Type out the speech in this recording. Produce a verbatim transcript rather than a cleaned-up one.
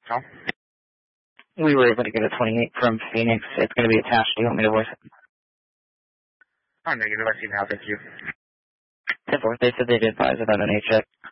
No? We were able to get a twenty-eight from Phoenix. It's going to be attached. Do you want me to voice it? Oh, negative. I see now. Thank you. ten four. They said they did advise about an A check.